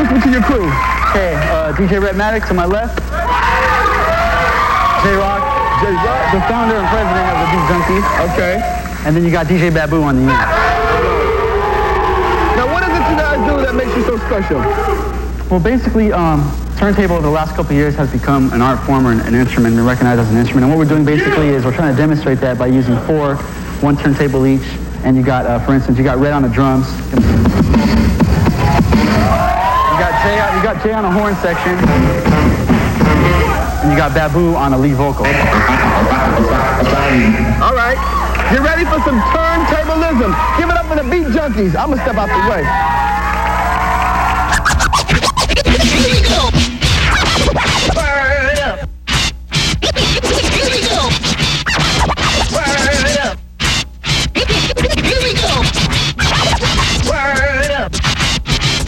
introduce me to your crew. Okay, DJ Red Maddox to my left. J-Rock. J-Rock. The founder and president of the Beat Junkies. Okay. And then you got DJ Babu on the end. Now, what is it you guys do that makes you so special? Well, basically, turntable over the last couple of years has become an art form or an instrument and recognized as an instrument. And what we're doing basically is we're trying to demonstrate that by using one turntable each. And you got, for instance, you got Red on the drums. You got Jay on a horn section. And you got Babu on a lead vocal. All right. You ready for some turntablism? Give it up for the Beat Junkies. I'm going to step out the way.